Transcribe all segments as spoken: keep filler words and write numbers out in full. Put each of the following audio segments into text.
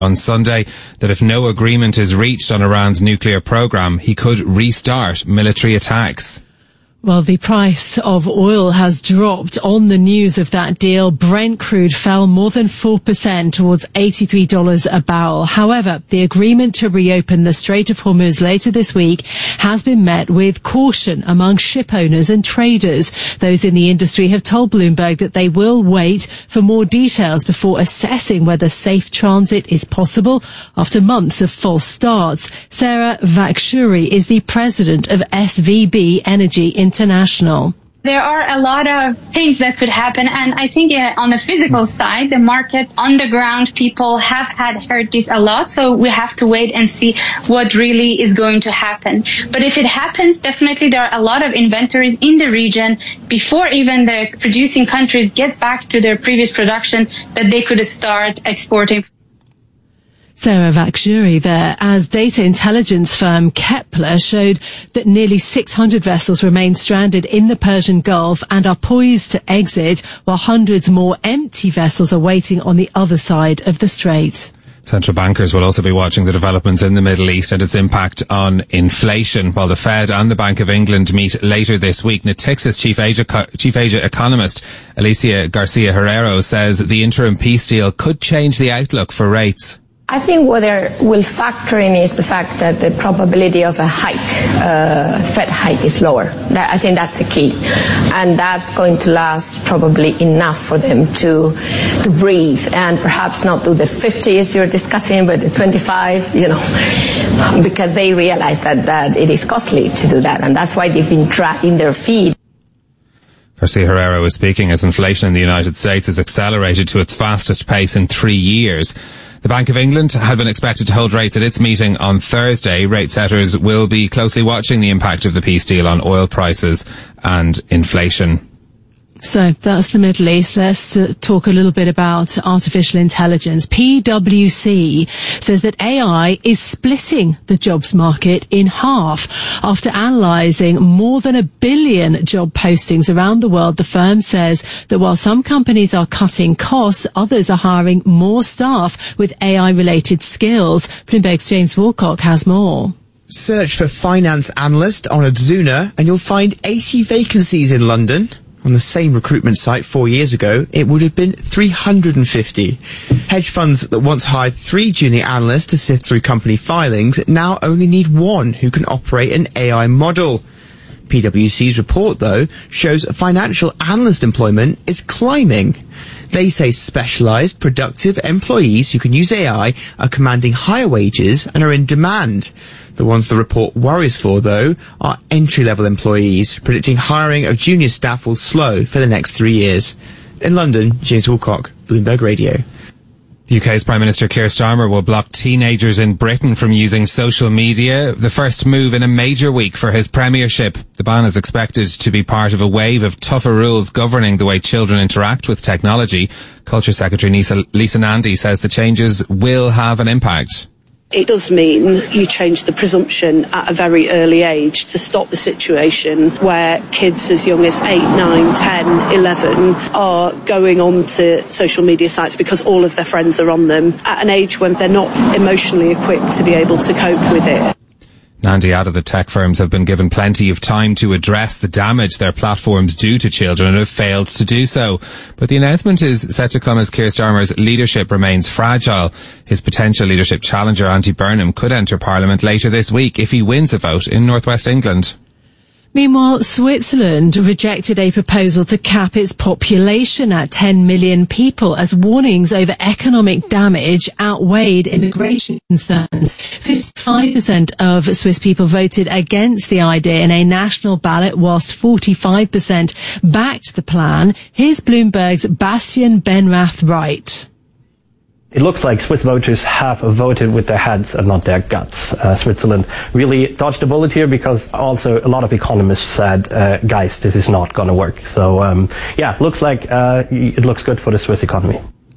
on Sunday that if no agreement is reached on Iran's nuclear program, he could restart military attacks. Well, the price of oil has dropped on the news of that deal. Brent crude fell more than four percent towards eighty-three dollars a barrel. However, the agreement to reopen the Strait of Hormuz later this week has been met with caution among ship owners and traders. Those in the industry have told Bloomberg that they will wait for more details before assessing whether safe transit is possible after months of false starts. Sarah Vakshuri is the president of S V B Energy International. There are a lot of things that could happen, and I think uh, on the physical side, the market, underground people have had heard this a lot, so we have to wait and see what really is going to happen. But if it happens, definitely there are a lot of inventories in the region before even the producing countries get back to their previous production that they could start exporting. Sarah Vakshuri there, as data intelligence firm Kepler showed that nearly six hundred vessels remain stranded in the Persian Gulf and are poised to exit, while hundreds more empty vessels are waiting on the other side of the strait. Central bankers will also be watching the developments in the Middle East and its impact on inflation, while the Fed and the Bank of England meet later this week. Natixis Chief Asia, Chief Asia economist Alicia Garcia Herrero says the interim peace deal could change the outlook for rates. I think what they will factor in is the fact that the probability of a hike, uh, Fed hike, is lower. That, I think that's the key. And that's going to last probably enough for them to to breathe and perhaps not do the fifties you're discussing, but the twenty-five, you know, because they realize that, that it is costly to do that. And that's why they've been dragging their feet. Garcia Herrero was speaking as inflation in the United States has accelerated to its fastest pace in three years. The Bank of England had been expected to hold rates at its meeting on Thursday. Rate setters will be closely watching the impact of the peace deal on oil prices and inflation. So that's the Middle East. Let's uh, talk a little bit about artificial intelligence. P W C says that A I is splitting the jobs market in half. After analysing more than a billion job postings around the world, the firm says that while some companies are cutting costs, others are hiring more staff with A I-related skills. Bloomberg's James Woolcock has more. Search for finance analyst on Adzuna and you'll find eighty vacancies in London. On the same recruitment site four years ago, it would have been three hundred fifty. Hedge funds that once hired three junior analysts to sift through company filings now only need one who can operate an A I model. P W C's report, though, shows financial analyst employment is climbing. They say specialised, productive employees who can use A I are commanding higher wages and are in demand. The ones the report worries for, though, are entry-level employees, predicting hiring of junior staff will slow for the next three years. In London, James Woolcock, Bloomberg Radio. The U K's Prime Minister Keir Starmer will block teenagers in Britain from using social media, the first move in a major week for his premiership. The ban is expected to be part of a wave of tougher rules governing the way children interact with technology. Culture Secretary Lisa, Lisa Nandy says the changes will have an impact. It does mean you change the presumption at a very early age to stop the situation where kids as young as eight, nine, ten, eleven are going on to social media sites because all of their friends are on them at an age when they're not emotionally equipped to be able to cope with it. Nandy added that tech firms have been given plenty of time to address the damage their platforms do to children and have failed to do so. But the announcement is set to come as Keir Starmer's leadership remains fragile. His potential leadership challenger, Andy Burnham, could enter Parliament later this week if he wins a vote in North West England. Meanwhile, Switzerland rejected a proposal to cap its population at ten million people as warnings over economic damage outweighed immigration concerns. fifty-five percent of Swiss people voted against the idea in a national ballot, whilst forty-five percent backed the plan. Here's Bloomberg's Bastian Benrath-Wright. It looks like Swiss voters have voted with their heads and not their guts. Uh, Switzerland really dodged a bullet here because also a lot of economists said, uh, guys, this is not going to work. So, um, yeah, looks like uh, it looks good for the Swiss economy.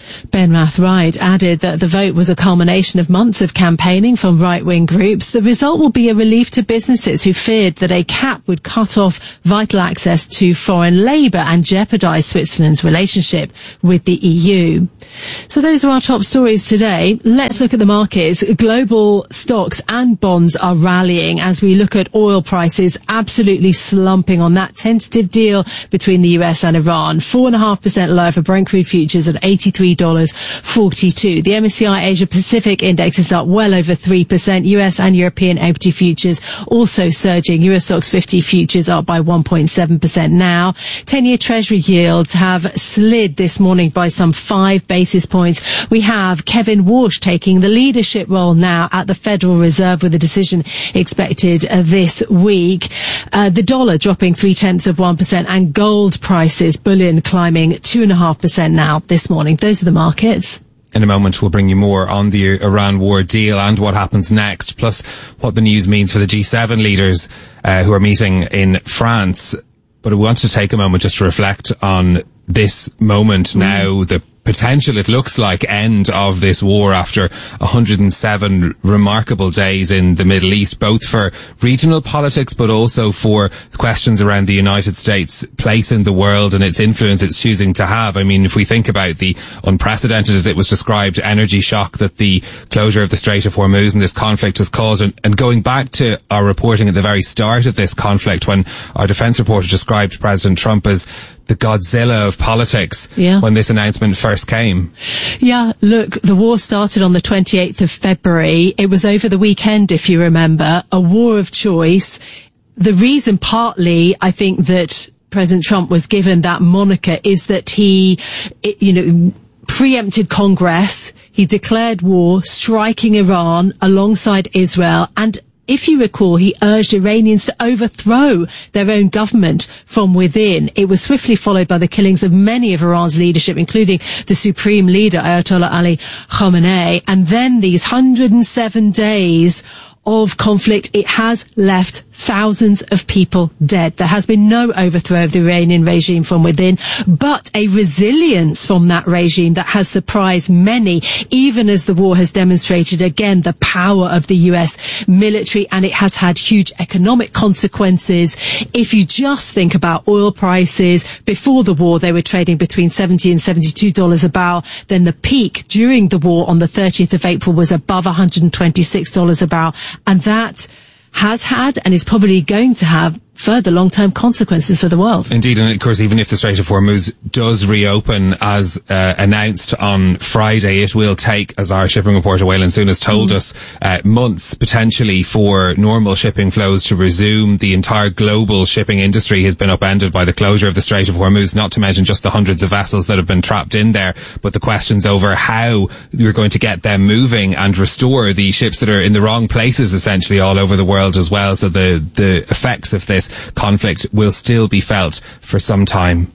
Ben Rathright added that the vote was a culmination of months of campaigning from right-wing groups. The result will be a relief to businesses who feared that a cap would cut off vital access to foreign labour and jeopardise Switzerland's relationship with the E U. So those are our top stories today. Let's look at the markets. Global stocks and bonds are rallying as we look at oil prices absolutely slumping on that tentative deal between the U S and Iran. Four and a half percent lower for Brent crude futures at eighty-three dollars forty-two. The M S C I Asia Pacific Index is up well over three percent. U S and European equity futures also surging. Euro Stoxx fifty futures up by one point seven percent now. ten-year Treasury yields have slid this morning by some five basis points. We have Kevin Walsh taking the leadership role now at the Federal Reserve with a decision expected uh, this week. Uh, the dollar dropping three tenths of one percent and gold prices, bullion climbing two and a half percent now this morning. Those are the markets. In a moment, we'll bring you more on the Iran war deal and what happens next, plus what the news means for the G seven leaders uh, who are meeting in France. But I want to take a moment just to reflect on this moment mm. now, the potential, it looks like, end of this war after one hundred seven remarkable days in the Middle East, both for regional politics but also for questions around the United States' place in the world and its influence it's choosing to have. I mean, if we think about the unprecedented, as it was described, energy shock that the closure of the Strait of Hormuz and this conflict has caused, and, and going back to our reporting at the very start of this conflict when our defence reporter described President Trump as the Godzilla of politics yeah. when this announcement first came. Yeah, look, the war started on the twenty-eighth of February. It was over the weekend, if you remember, a war of choice. The reason partly, I think, that President Trump was given that moniker is that he, you know, preempted Congress. He declared war, striking Iran alongside Israel, and if you recall, he urged Iranians to overthrow their own government from within. It was swiftly followed by the killings of many of Iran's leadership, including the supreme leader, Ayatollah Ali Khamenei. And then these one hundred seven days of conflict, it has left thousands of people dead. There has been no overthrow of the Iranian regime from within, but a resilience from that regime that has surprised many, even as the war has demonstrated again the power of the U S military, and it has had huge economic consequences. If you just think about oil prices, before the war they were trading between seventy and seventy-two dollars a barrel. Then the peak during the war on the thirtieth of April was above one hundred twenty-six dollars a barrel. And that has had and is probably going to have further long-term consequences for the world. Indeed, and of course, even if the Strait of Hormuz does reopen as uh, announced on Friday, it will take, as our shipping reporter Waylon Soon has told mm. us, uh, months potentially for normal shipping flows to resume. The entire global shipping industry has been upended by the closure of the Strait of Hormuz, not to mention just the hundreds of vessels that have been trapped in there, but the questions over how you're going to get them moving and restore the ships that are in the wrong places essentially all over the world as well. So the, the effects of this conflict will still be felt for some time.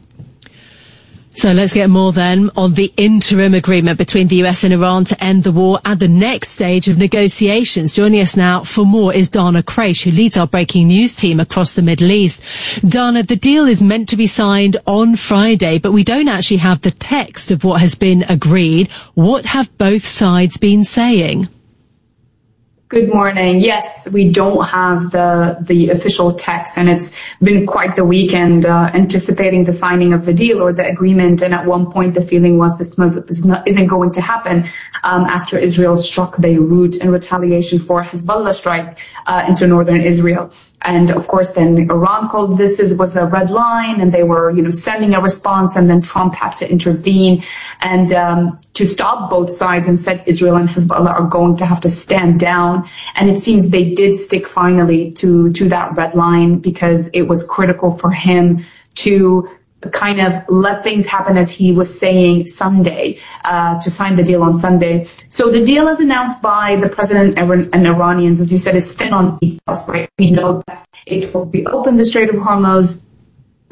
So let's get more then on the interim agreement between the U S and Iran to end the war and the next stage of negotiations. Joining us now for more is Dana Kraish, who leads our breaking news team across the Middle East. Dana, the deal is meant to be signed on Friday, but we don't actually have the text of what has been agreed. What have both sides been saying? Good morning. Yes, we don't have the the official text, and it's been quite the weekend uh, anticipating the signing of the deal or the agreement. And at one point, the feeling was this, was, this not, isn't going to happen um, after Israel struck Beirut in retaliation for Hezbollah strike uh, into northern Israel. And of course, then Iran called this is, was a red line, and they were, you know, sending a response. And then Trump had to intervene and um, to stop both sides, and said Israel and Hezbollah are going to have to stand down. And it seems they did stick finally to to that red line, because it was critical for him to kind of let things happen, as he was saying Sunday, uh, to sign the deal on Sunday. So the deal, as announced by the president and Iranians, as you said, is thin on details, right? We know that it will reopen the Strait of Hormuz,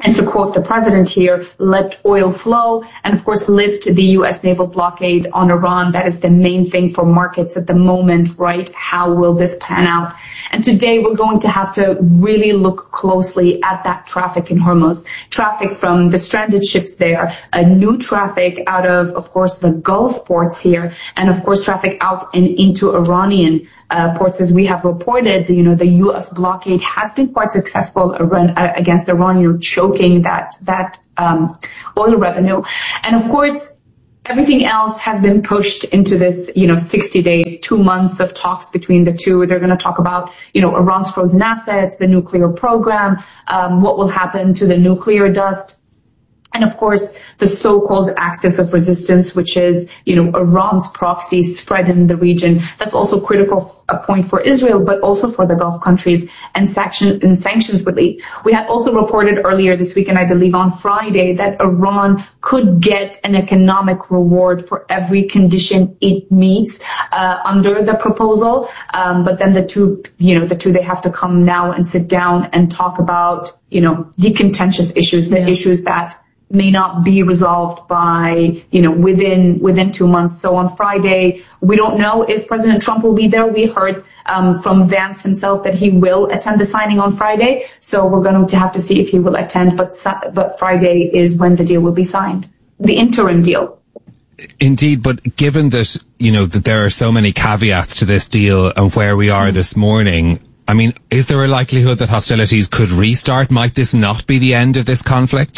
and to quote the president here, let oil flow and, of course, lift the U S naval blockade on Iran. That is the main thing for markets at the moment, right? How will this pan out? And today we're going to have to really look closely at that traffic in Hormuz. Traffic from the stranded ships there, a new traffic out of, of course, the Gulf ports here, and, of course, traffic out and into Iranian Uh, ports. As we have reported, you know, the U S blockade has been quite successful against Iran, you know, choking that, that, um, oil revenue. And of course, everything else has been pushed into this, you know, sixty days, two months of talks between the two. They're going to talk about, you know, Iran's frozen assets, the nuclear program, um, what will happen to the nuclear dust. And of course, the so-called axis of resistance, which is, you know, Iran's proxy spread in the region. That's also critical, a point for Israel, but also for the Gulf countries and sanction and sanctions relief. We had also reported earlier this week, and I believe on Friday, that Iran could get an economic reward for every condition it meets uh, under the proposal. Um, but then the two, you know, the two, they have to come now and sit down and talk about, you know, the contentious issues, the yeah. issues that may not be resolved by, you know, within within two months. So on Friday, we don't know if President Trump will be there. We heard um, from Vance himself that he will attend the signing on Friday. So we're going to have to see if he will attend. But but Friday is when the deal will be signed, the interim deal. Indeed, but given that, you know, that there are so many caveats to this deal and where we are this morning, I mean, is there a likelihood that hostilities could restart? Might this not be the end of this conflict?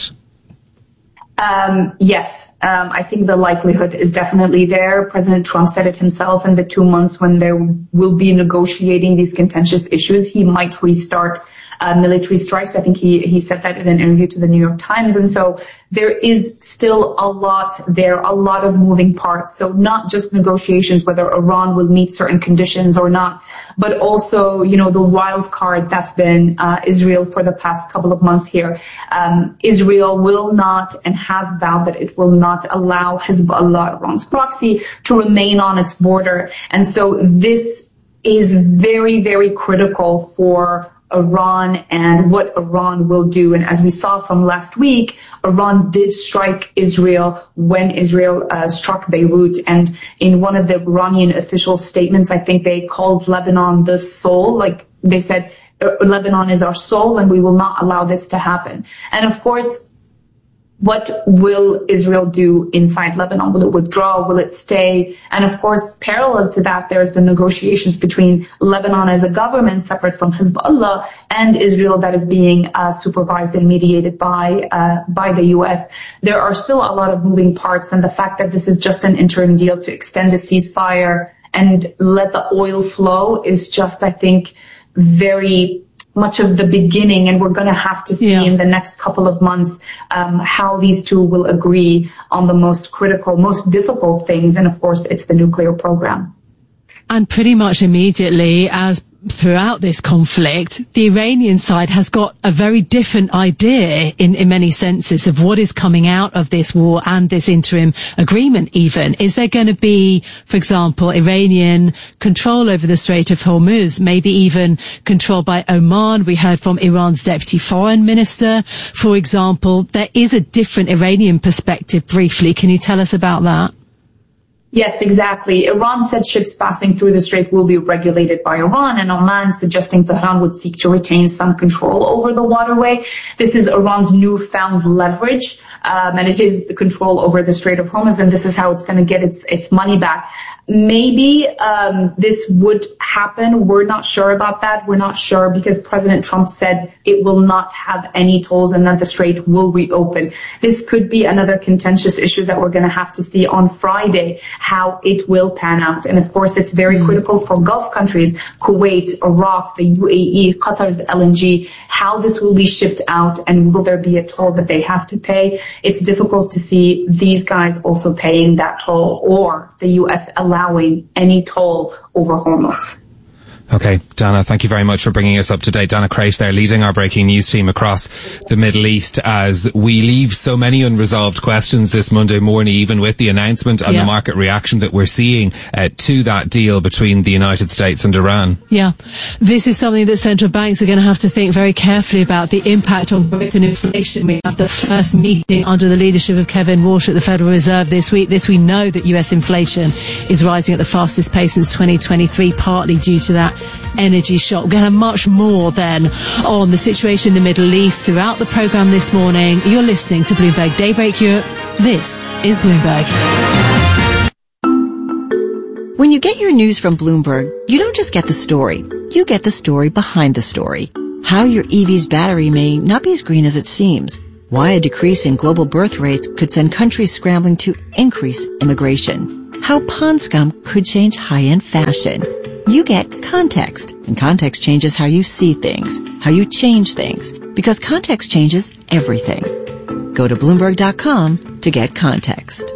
Um, yes, um, I think the likelihood is definitely there. President Trump said it himself in the two months when there will be negotiating these contentious issues, he might restart uh, military strikes. I think he, he said that in an interview to the New York Times. And so there is still a lot there, a lot of moving parts. So not just negotiations, whether Iran will meet certain conditions or not, but also, you know, the wild card that's been uh, Israel for the past couple of months here. Um, Israel will not and has vowed that it will not allow Hezbollah, Iran's proxy, to remain on its border. And so this is very, very critical for Iran and what Iran will do. And as we saw from last week, Iran did strike Israel when Israel uh, struck Beirut. And in one of the Iranian official statements, I think they called Lebanon the soul. Like they said, Lebanon is our soul and we will not allow this to happen. And of course, what will Israel do inside Lebanon? Will it withdraw? Will it stay? And of course, parallel to that, there's the negotiations between Lebanon as a government separate from Hezbollah and Israel that is being uh, supervised and mediated by uh, by the U S. There are still a lot of moving parts, and the fact that this is just an interim deal to extend a ceasefire and let the oil flow is just, I think, very much of the beginning, and we're going to have to see yeah. in the next couple of months um, how these two will agree on the most critical, most difficult things, and of course, it's the nuclear program. And pretty much immediately, as throughout this conflict, the Iranian side has got a very different idea in, in many senses of what is coming out of this war and this interim agreement even. Is there going to be, for example, Iranian control over the Strait of Hormuz, maybe even control by Oman? We heard from Iran's deputy foreign minister, for example. There is a different Iranian perspective briefly. Can you tell us about that? Yes, exactly. Iran said ships passing through the strait will be regulated by Iran, and Oman suggesting Tehran would seek to retain some control over the waterway. This is Iran's newfound leverage, um, and it is the control over the Strait of Hormuz, and this is how it's going to get its its money back. Maybe um, this would happen. We're not sure about that. We're not sure because President Trump said it will not have any tolls and that the strait will reopen. This could be another contentious issue that we're going to have to see on Friday, how it will pan out. And of course, it's very mm. critical for Gulf countries, Kuwait, Iraq, the U A E, Qatar's L N G, how this will be shipped out and will there be a toll that they have to pay? It's difficult to see these guys also paying that toll or the U S allowing any toll over Hormuz. Okay, Dana, thank you very much for bringing us up to date. Dana Crate there, leading our breaking news team across the Middle East, as we leave so many unresolved questions this Monday morning, even with the announcement and yeah. the market reaction that we're seeing uh, to that deal between the United States and Iran. Yeah, this is something that central banks are going to have to think very carefully about, the impact on growth and inflation. We have the first meeting under the leadership of Kevin Walsh at the Federal Reserve this week. This we know that U S inflation is rising at the fastest pace since twenty twenty-three, partly due to that energy shock. We're going to have much more then on the situation in the Middle East throughout the programme this morning. You're listening to Bloomberg Daybreak Europe. This is Bloomberg. When you get your news from Bloomberg, you don't just get the story. You get the story behind the story. How your E V's battery may not be as green as it seems. Why a decrease in global birth rates could send countries scrambling to increase immigration. How pond scum could change high-end fashion. You get context, and context changes how you see things, how you change things, because context changes everything. Go to Bloomberg dot com to get context.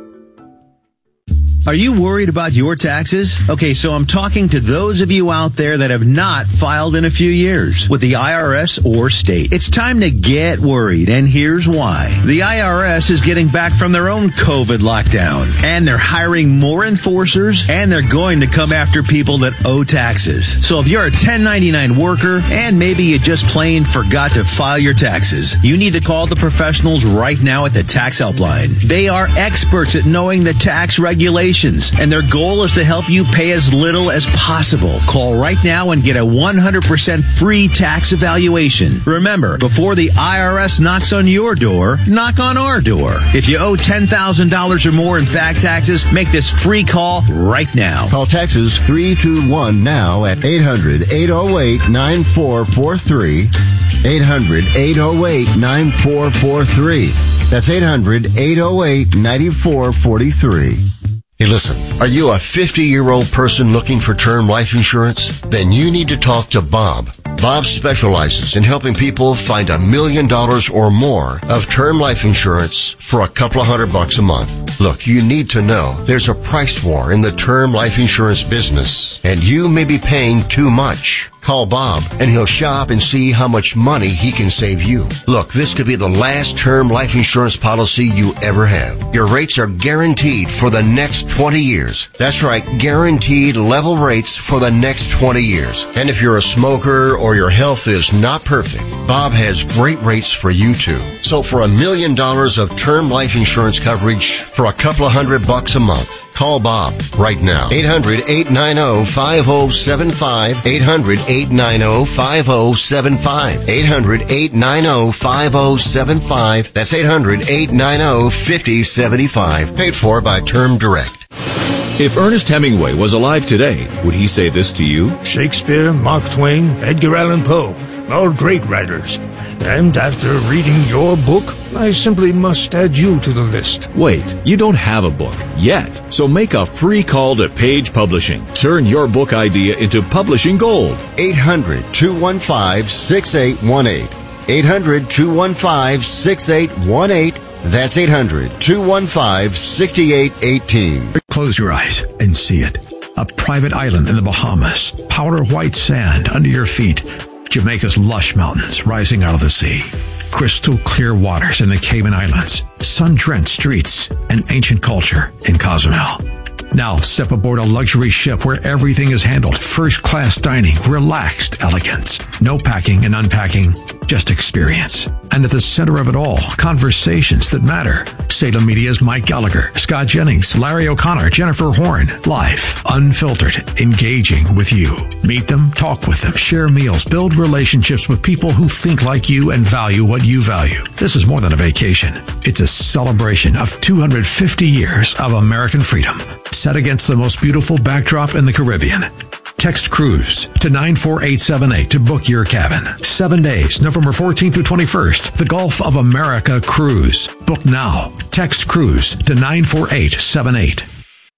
Are you worried about your taxes? Okay, so I'm talking to those of you out there that have not filed in a few years with the I R S or state. It's time to get worried, and here's why. The I R S is getting back from their own COVID lockdown, and they're hiring more enforcers, and they're going to come after people that owe taxes. So if you're a ten ninety-nine worker, and maybe you just plain forgot to file your taxes, you need to call the professionals right now at the Tax Helpline. They are experts at knowing the tax regulations, and their goal is to help you pay as little as possible. Call right now and get a one hundred percent free tax evaluation. Remember, before the I R S knocks on your door, knock on our door. If you owe ten thousand dollars or more in back taxes, make this free call right now. Call Texas three two one now at eight hundred, eight oh eight, nine four four three. eight hundred, eight oh eight, nine four four three. That's eight hundred, eight oh eight, nine four four three. Hey, listen, are you a fifty-year-old person looking for term life insurance? Then you need to talk to Bob. Bob specializes in helping people find a million dollars or more of term life insurance for a couple of hundred bucks a month. Look, you need to know there's a price war in the term life insurance business, and you may be paying too much. Call Bob, and he'll shop and see how much money he can save you. Look, this could be the last term life insurance policy you ever have. Your rates are guaranteed for the next twenty years. That's right, guaranteed level rates for the next twenty years. And if you're a smoker or your health is not perfect, Bob has great rates for you too. So for a million dollars of term life insurance coverage for a couple of hundred bucks a month, call Bob right now. eight hundred, eight nine zero, five zero seven five. eight hundred, eight nine zero, five zero seven five. eight hundred, eight nine zero, five zero seven five. That's eight hundred, eight nine zero, five zero seven five. Paid for by Term Direct. If Ernest Hemingway was alive today, would he say this to you? Shakespeare, Mark Twain, Edgar Allan Poe, all great writers. And after reading your book, I simply must add you to the list. Wait, you don't have a book yet. So make a free call to Page Publishing. Turn your book idea into publishing gold. eight hundred, two one five, six eight one eight. eight hundred, two one five, six eight one eight. That's eight hundred, two one five, six eight one eight. Close your eyes and see it. A private island in the Bahamas. Powder white sand under your feet. Jamaica's lush mountains rising out of the sea. Crystal clear waters in the Cayman Islands. Sun-drenched streets and ancient culture in Cozumel. Now step aboard a luxury ship where everything is handled. First-class dining, relaxed elegance. No packing and unpacking, just experience. And at the center of it all, conversations that matter. Salem Media's Mike Gallagher, Scott Jennings, Larry O'Connor, Jennifer Horn. Life, unfiltered, engaging with you. Meet them, talk with them, share meals, build relationships with people who think like you and value what you value. This is more than a vacation. It's a celebration of two hundred fifty years of American freedom, set against the most beautiful backdrop in the Caribbean. Text cruise to nine four eight seven eight to book your cabin. Seven days, November fourteenth through twenty-first. The Gulf of America Cruise. Book now. Text cruise to nine four eight seven eight.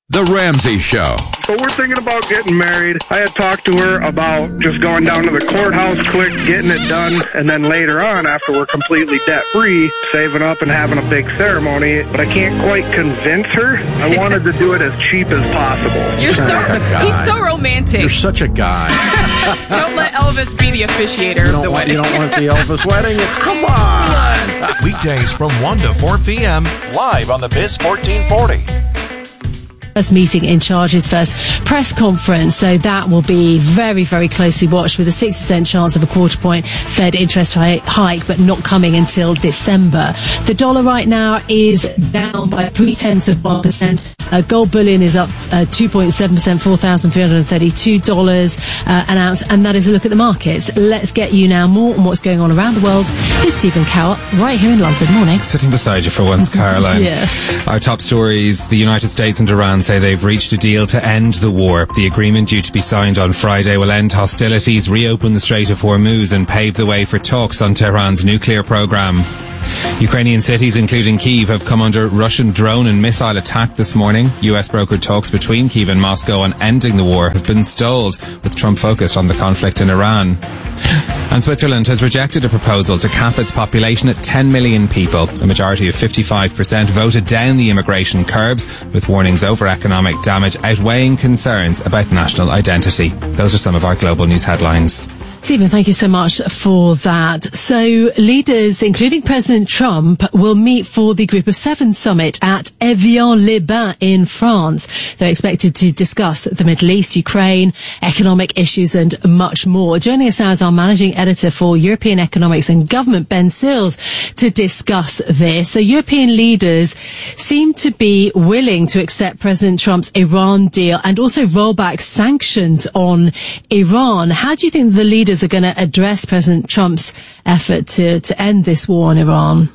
The Ramsey Show. So we're thinking about getting married. I had talked to her about just going down to the courthouse quick, getting it done, and then later on, after we're completely debt-free, saving up and having a big ceremony. But I can't quite convince her. I wanted to do it as cheap as possible. You're so, he's so romantic. You're such a guy. Don't let Elvis be the officiator of the want, wedding. You don't want the Elvis wedding? Come on. Weekdays from one to four p.m. live on the Biz fourteen forty. First meeting in charge, his first press conference, so that will be very, very closely watched, with a sixty percent chance of a quarter point Fed interest hike, but not coming until December. The dollar right now is down by three tenths of one percent. Uh, gold bullion is up uh, two point seven percent, four thousand three hundred thirty-two dollars uh, an ounce, and that is a look at the markets. Let's get you now more on what's going on around the world. Here's Stephen Cowell, right here in London. Morning. Sitting beside you for once, Caroline. Yes. Our top stories: the United States and Iran say they've reached a deal to end the war. The agreement, due to be signed on Friday, will end hostilities, reopen the Strait of Hormuz, and pave the way for talks on Tehran's nuclear program. Ukrainian cities, including Kyiv, have come under Russian drone and missile attack this morning. U S brokered talks between Kyiv and Moscow on ending the war have been stalled, with Trump focused on the conflict in Iran. And Switzerland has rejected a proposal to cap its population at ten million people. A majority of fifty-five percent voted down the immigration curbs, with warnings over economic damage outweighing concerns about national identity. Those are some of our global news headlines. Stephen, thank you so much for that. So leaders, including President Trump, will meet for the Group of Seven summit at Evian-les-Bains in France. They're expected to discuss the Middle East, Ukraine, economic issues and much more. Joining us now is our managing editor for European Economics and Government, Ben Sills, to discuss this. So European leaders seem to be willing to accept President Trump's Iran deal and also roll back sanctions on Iran. How do you think the leaders are going to address President Trump's effort to, to end this war in Iran?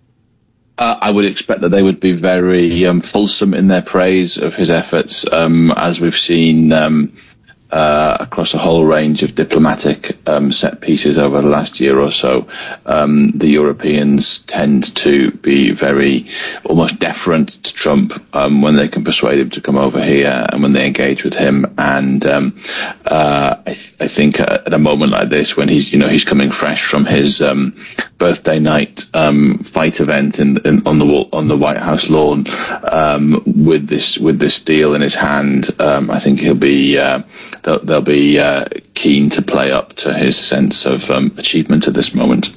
Uh, I would expect that they would be very um, fulsome in their praise of his efforts, um, as we've seen um, uh, across a whole range of diplomatic um, set pieces over the last year or so. Um, the Europeans tend to be very almost deferent to Trump um, when they can persuade him to come over here and when they engage with him. And um, uh, I, th- I think at a moment like this, when he's you know he's coming fresh from his um, birthday night um, fight event in, in, on the on the White House lawn, um, with this with this deal in his hand, um, I think he'll be uh, they'll, they'll be uh, keen to play up to his sense of um, achievement at this moment.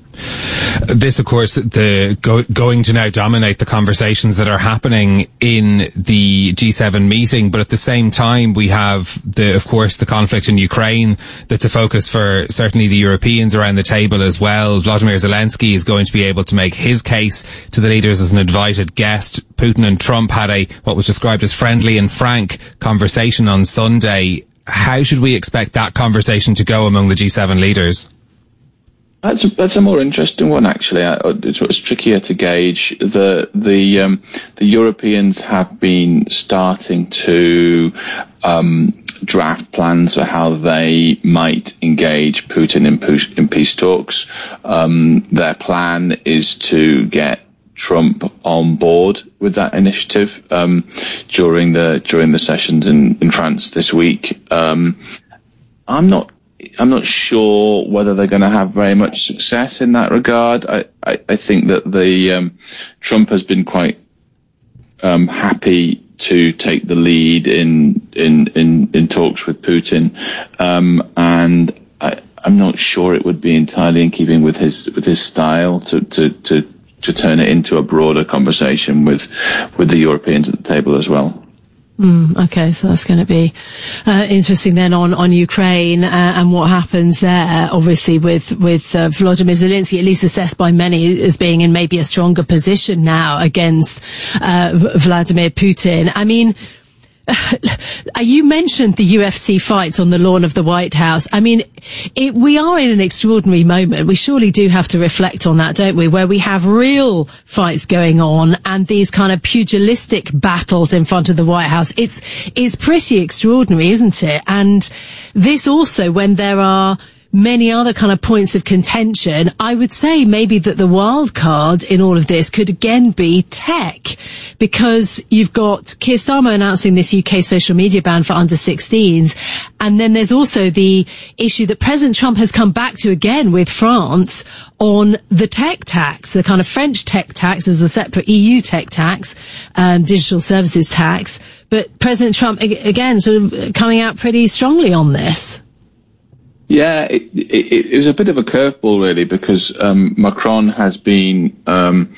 This, of course, the go, going to now dominate the conversations that are happening in the G seven meeting. But at the same time, we have the, of course, the conflict in Ukraine. That's a focus for certainly the Europeans around the table as well. Vladimir Zelensky is going to be able to make his case to the leaders as an invited guest. Putin and Trump had a what was described as friendly and frank conversation on Sunday. How should we expect that conversation to go among the G seven leaders? That's a, that's a more interesting one, actually. It's, it's trickier to gauge. The the um, the Europeans have been starting to um, draft plans for how they might engage Putin in, in peace talks. Um, their plan is to get Trump on board with that initiative um, during the during the sessions in, in France this week. Um, I'm not. I'm not sure whether they're going to have very much success in that regard. I, I, I think that the um, Trump has been quite um, happy to take the lead in in, in, in talks with Putin, um, and I, I'm not sure it would be entirely in keeping with his with his style to to, to, to turn it into a broader conversation with with the Europeans at the table as well. Mm, okay, so that's going to be uh, interesting then on on Ukraine uh, and what happens there. Obviously, with with uh, Volodymyr Zelensky, at least assessed by many as being in maybe a stronger position now against uh, Vladimir Putin. I mean, you mentioned the U F C fights on the lawn of the White House. I mean, it, we are in an extraordinary moment. We surely do have to reflect on that, don't we? Where we have real fights going on and these kind of pugilistic battles in front of the White House. It's, it's pretty extraordinary, isn't it? And this also when there are many other kind of points of contention, I would say maybe that the wild card in all of this could again be tech, because you've got Keir Starmer announcing this U K social media ban for under sixteens, and then there's also the issue that President Trump has come back to again with France on the tech tax, the kind of French tech tax as a separate E U tech tax, um, digital services tax. But President Trump, again, sort of coming out pretty strongly on this. Yeah, it, it, it was a bit of a curveball, really, because um, Macron has been um,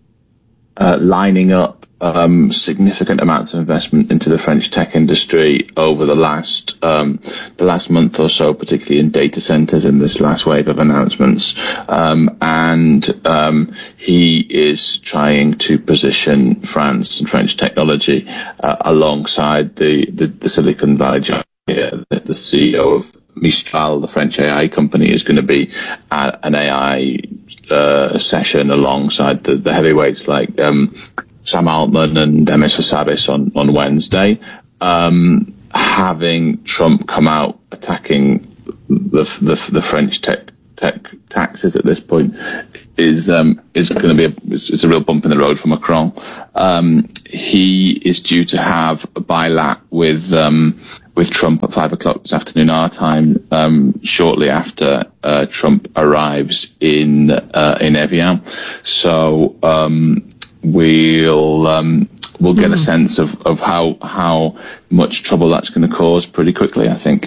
uh, lining up um, significant amounts of investment into the French tech industry over the last um, the last month or so, particularly in data centers in this last wave of announcements. Um, and um, he is trying to position France and French technology uh, alongside the, the, the Silicon Valley giant. The, the C E O of Mistral, the French A I company, is going to be at an A I uh, session alongside the, the heavyweights like um, Sam Altman and Demis Hassabis on, on Wednesday. Um, having Trump come out attacking the the, the French tech tech taxes at this point is um, is going to be a, it's, it's a real bump in the road for Macron. Um, he is due to have a bilat with um, with Trump at five o'clock this afternoon our time, um, shortly after uh, Trump arrives in uh, in Evian. So um, we'll um, we'll get mm. a sense of, of how how much trouble that's going to cause pretty quickly, I think.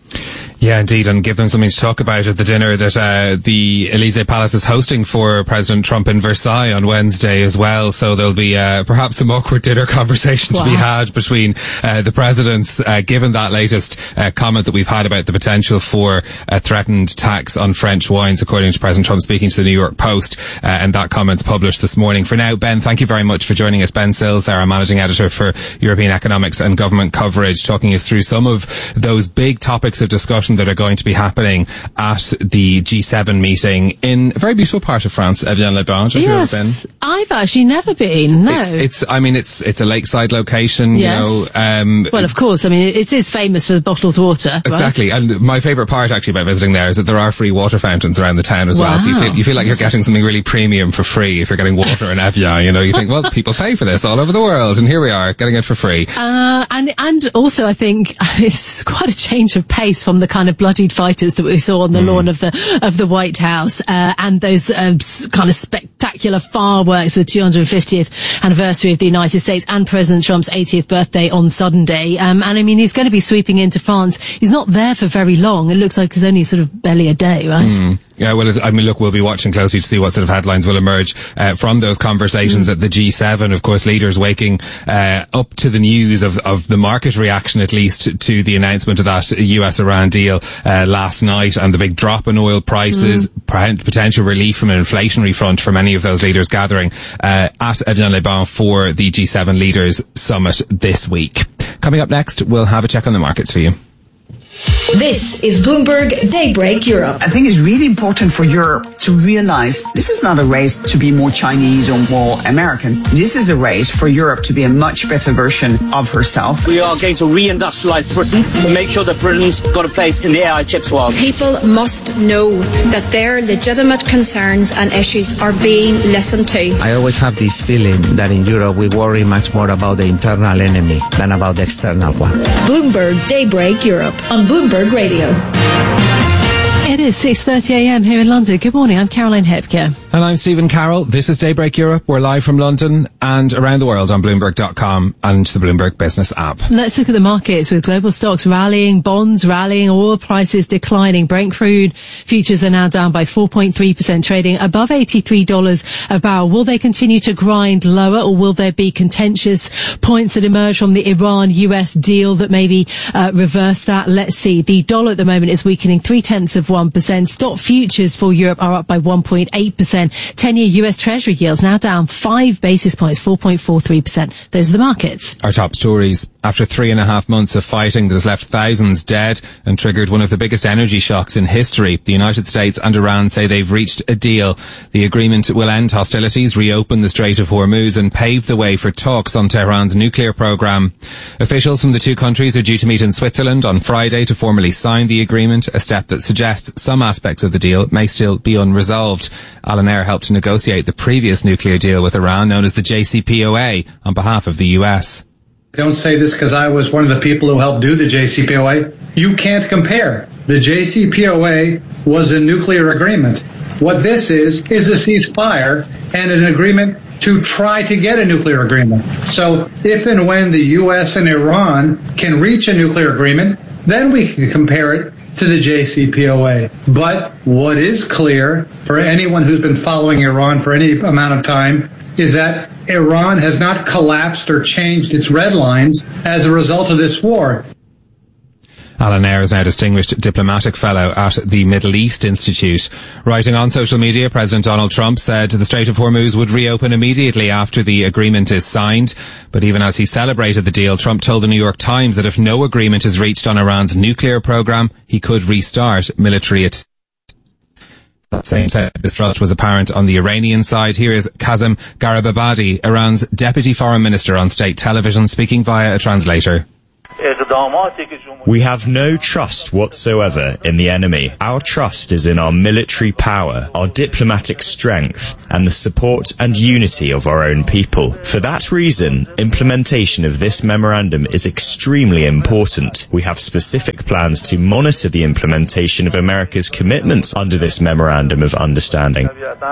Yeah, indeed, and give them something to talk about at the dinner that uh, the Elysee Palace is hosting for President Trump in Versailles on Wednesday as well. So there'll be uh, perhaps some awkward dinner conversation wow. to be had between uh, the presidents, uh, given that latest uh, comment that we've had about the potential for a threatened tax on French wines, according to President Trump speaking to the New York Post, uh, and that comment's published this morning. For now, Ben, thank you very much for joining us. Ben Sills, there, our managing editor for European Economics and Government Coverage, talking us through some of those big topics of discussion that are going to be happening at the G seven meeting in a very beautiful part of France, Evian-les-Bains. Yes, you ever been? I've actually never been. No, it's, it's. I mean, it's it's a lakeside location. Yes. You know. Um, well, of course. I mean, it is famous for the bottled water. Exactly, right? and my favourite part actually about visiting there is that there are free water fountains around the town as wow. well. So you feel you feel like you're getting something really premium for free if you're getting water in Evian. You know, you think, well, people pay for this all over the world, and here we are getting it for free. Uh, and and also, I think it's quite a change of pace from the kind of bloodied fighters that we saw on the mm. lawn of the of the White House, uh, and those uh, kind of spectacular fireworks for the two hundred fiftieth anniversary of the United States and President Trump's eightieth birthday on Sunday. Um, and I mean, he's going to be sweeping into France. He's not there for very long. It looks like it's only sort of barely a day, right? Mm. Yeah, well, I mean, look, we'll be watching closely to see what sort of headlines will emerge uh, from those conversations mm. at the G seven. Of course, leaders waking uh, up to the news of, of the market reaction, at least, to the announcement of that U S Iran deal uh, last night, and the big drop in oil prices, mm. potential relief from an inflationary front for many of those leaders gathering uh, at Evian-les-Bains for the G seven Leaders Summit this week. Coming up next, we'll have a check on the markets for you. This is Bloomberg Daybreak Europe. I think it's really important for Europe to realize this is not a race to be more Chinese or more American. This is a race for Europe to be a much better version of herself. We are going to reindustrialize Britain to make sure that Britain's got a place in the A I chips world. People must know that their legitimate concerns and issues are being listened to. I always have this feeling that in Europe we worry much more about the internal enemy than about the external one. Bloomberg Daybreak Europe on Bloomberg Radio. It is six thirty a m here in London. Good morning, I'm Caroline Hepker. And I'm Stephen Carroll. This is Daybreak Europe. We're live from London and around the world on Bloomberg dot com and the Bloomberg Business app. Let's look at the markets with global stocks rallying, bonds rallying, oil prices declining. Brent crude futures are now down by four point three percent, trading above eighty-three dollars a barrel. Will they continue to grind lower, or will there be contentious points that emerge from the Iran U S deal that maybe uh, reverse that? Let's see. The dollar at the moment is weakening three tenths of one percent. Stock futures for Europe are up by one point eight percent. then ten-year U S Treasury yields now down five basis points, four point four three percent. Those are the markets. Our top stories. After three and a half months of fighting that has left thousands dead and triggered one of the biggest energy shocks in history, the United States and Iran say they've reached a deal. The agreement will end hostilities, reopen the Strait of Hormuz and pave the way for talks on Tehran's nuclear program. Officials from the two countries are due to meet in Switzerland on Friday to formally sign the agreement, a step that suggests some aspects of the deal may still be unresolved. Alan Eyre helped to negotiate the previous nuclear deal with Iran, known as the J C P O A, on behalf of the U S. I don't say this because I was one of the people who helped do the J C P O A. You can't compare. The J C P O A was a nuclear agreement. What this is, is a ceasefire and an agreement to try to get a nuclear agreement. So if and when the U S and Iran can reach a nuclear agreement, then we can compare it to the J C P O A. But what is clear for anyone who's been following Iran for any amount of time is that Iran has not collapsed or changed its red lines as a result of this war. Alan Eyre is now Distinguished Diplomatic Fellow at the Middle East Institute. Writing on social media, President Donald Trump said the Strait of Hormuz would reopen immediately after the agreement is signed. But even as he celebrated the deal, Trump told the New York Times that if no agreement is reached on Iran's nuclear program, he could restart military attacks. That same set of distrust was apparent on the Iranian side. Here is Kazem Garibabadi, Iran's Deputy Foreign Minister, on state television, speaking via a translator. We have no trust whatsoever in the enemy. Our trust is in our military power, our diplomatic strength, and the support and unity of our own people. For that reason, implementation of this memorandum is extremely important. We have specific plans to monitor the implementation of America's commitments under this memorandum of understanding.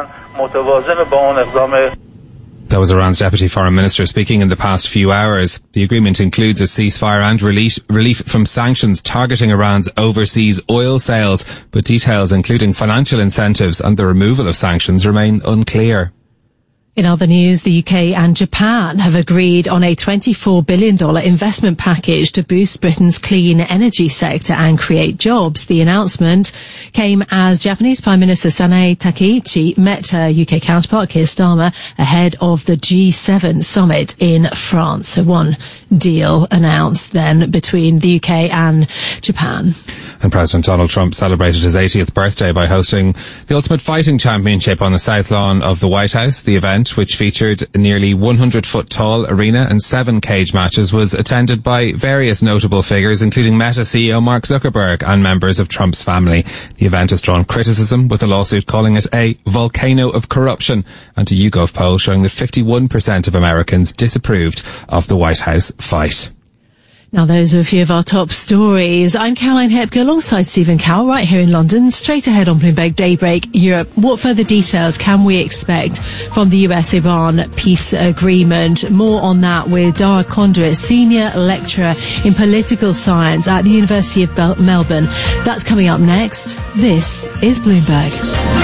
That was Iran's Deputy Foreign Minister speaking in the past few hours. The agreement includes a ceasefire and relief, relief from sanctions targeting Iran's overseas oil sales, but details including financial incentives and the removal of sanctions remain unclear. In other news, the U K and Japan have agreed on a twenty-four billion dollars investment package to boost Britain's clean energy sector and create jobs. The announcement came as Japanese Prime Minister Sanae Takaichi met her U K counterpart Keir Starmer ahead of the G seven summit in France. So one deal announced then between the U K and Japan. And President Donald Trump celebrated his eightieth birthday by hosting the Ultimate Fighting Championship on the South Lawn of the White House. The event, which featured a nearly one hundred foot tall arena and seven cage matches, was attended by various notable figures, including Meta C E O Mark Zuckerberg and members of Trump's family. The event has drawn criticism, with a lawsuit calling it a volcano of corruption, and a YouGov poll showing that fifty-one percent of Americans disapproved of the White House fight. Now, those are a few of our top stories. I'm Caroline Hepker alongside Stephen Cowell right here in London. Straight ahead on Bloomberg Daybreak Europe. What further details can we expect from the U S Iran peace agreement? More on that with Dara Conduit, Senior Lecturer in Political Science at the University of Bel- Melbourne. That's coming up next. This is Bloomberg.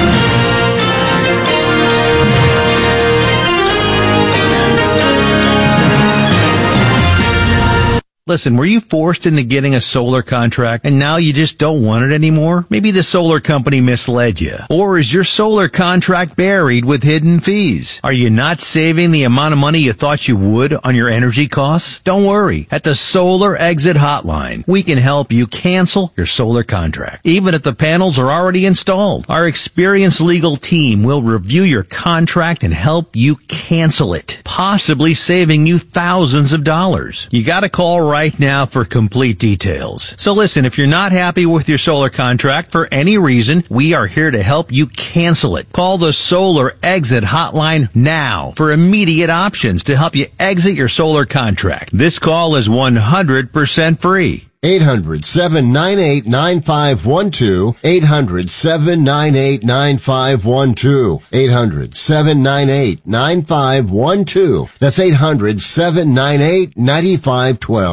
Listen, were you forced into getting a solar contract and now you just don't want it anymore? Maybe the solar company misled you. Or is your solar contract buried with hidden fees? Are you not saving the amount of money you thought you would on your energy costs? Don't worry. At the Solar Exit Hotline, we can help you cancel your solar contract, even if the panels are already installed. Our experienced legal team will review your contract and help you cancel it, possibly saving you thousands of dollars. You gotta call right right now for complete details. So listen, if you're not happy with your solar contract for any reason, we are here to help you cancel it. Call the Solar Exit Hotline now for immediate options to help you exit your solar contract. This call is one hundred percent free. eight hundred, seven nine eight, nine five one two. eight hundred, seven nine eight, nine five one two. eight hundred, seven nine eight, nine five one two. That's eight hundred, seven nine eight, nine five one two.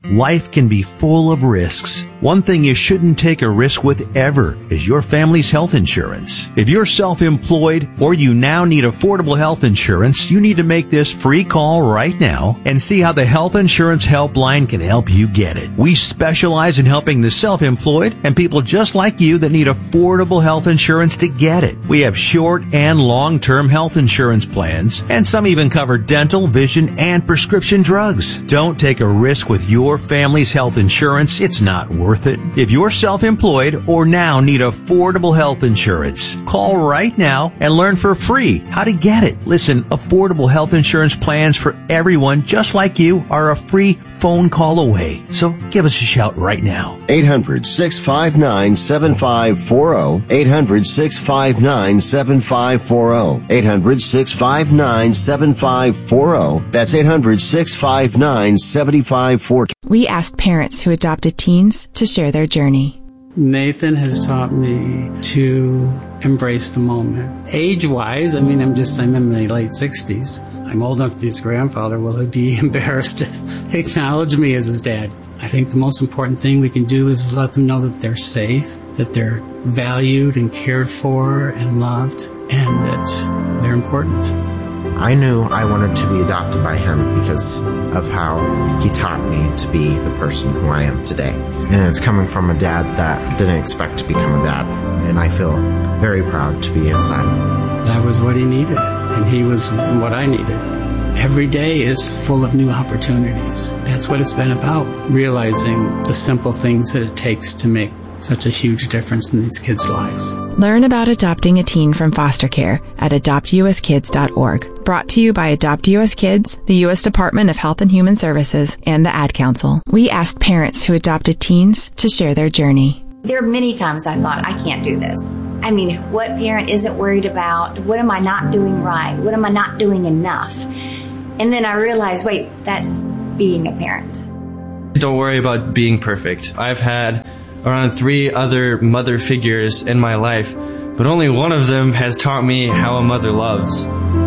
Life can be full of risks. One thing you shouldn't take a risk with ever is your family's health insurance. If you're self-employed or you now need affordable health insurance, you need to make this free call right now and see how the Health Insurance Helpline can help you get it. We specialize in helping the self-employed and people just like you that need affordable health insurance to get it. We have short and long-term health insurance plans, and some even cover dental, vision, and prescription drugs. Don't take a risk with your family's health insurance. It's not worth it. If you're self-employed or now need affordable health insurance, call right now and learn for free how to get it. Listen, affordable health insurance plans for everyone just like you are a free phone call away. So give us a shout right now. eight hundred, six five nine, seven five four zero. eight hundred, six five nine, seven five four zero. eight hundred, six five nine, seven five four zero. That's eight hundred, six five nine, seven five four zero. We asked parents who adopted teens to share their journey. Nathan has taught me to embrace the moment. Age-wise, I mean, I'm just, I'm in my late sixties. I'm old enough to be his grandfather. Will he be embarrassed to acknowledge me as his dad? I think the most important thing we can do is let them know that they're safe, that they're valued and cared for and loved, and that they're important. I knew I wanted to be adopted by him because of how he taught me to be the person who I am today. And it's coming from a dad that didn't expect to become a dad. And I feel very proud to be his son. That was what he needed, and he was what I needed. Every day is full of new opportunities. That's what it's been about, realizing the simple things that it takes to make such a huge difference in these kids' lives. Learn about adopting a teen from foster care at adopt u s kids dot org. Brought to you by Adopt U S Kids, the U S Department of Health and Human Services, and the Ad Council. We asked parents who adopted teens to share their journey. There are many times I thought, I can't do this. I mean, what parent isn't worried about, what am I not doing right? What am I not doing enough? And then I realized, wait, that's being a parent. Don't worry about being perfect. I've had around three other mother figures in my life, but only one of them has taught me how a mother loves.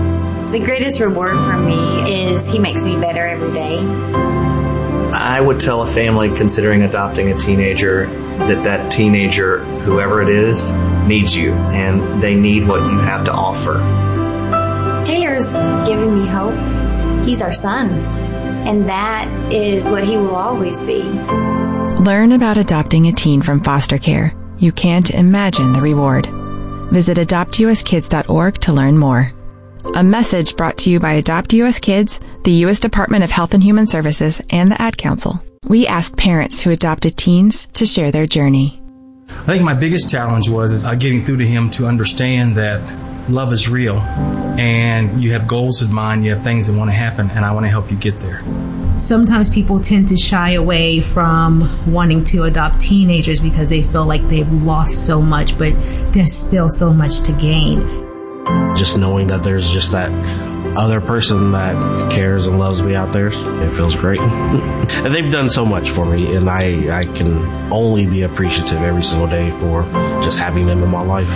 The greatest reward for me is he makes me better every day. I would tell a family considering adopting a teenager that that teenager, whoever it is, needs you, and they need what you have to offer. Taylor's giving me hope. He's our son, and that is what he will always be. Learn about adopting a teen from foster care. You can't imagine the reward. Visit adopt u s kids dot org to learn more. A message brought to you by Adopt U S Kids, the U S Department of Health and Human Services, and the Ad Council. We asked parents who adopted teens to share their journey. I think my biggest challenge was is, uh, getting through to him to understand that love is real, and you have goals in mind, you have things that want to happen, and I want to help you get there. Sometimes people tend to shy away from wanting to adopt teenagers because they feel like they've lost so much, but there's still so much to gain. Just knowing that there's just that other person that cares and loves me out there, it feels great. And they've done so much for me, and I, I can only be appreciative every single day for just having them in my life.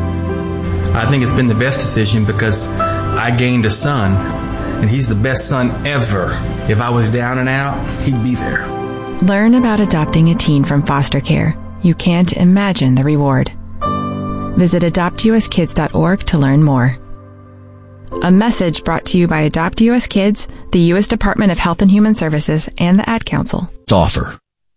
I think it's been the best decision because I gained a son, and he's the best son ever. If I was down and out, he'd be there. Learn about adopting a teen from foster care. You can't imagine the reward. Visit adopt u s kids dot org to learn more. A message brought to you by Adopt U S Kids, the U S Department of Health and Human Services, and the Ad Council. Offer.